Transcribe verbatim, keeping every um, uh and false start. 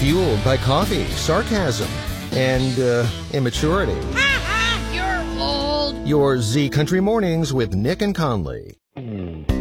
fueled by coffee, sarcasm, and uh, immaturity. You're old. Your Z Country Mornings with Nick and Conley.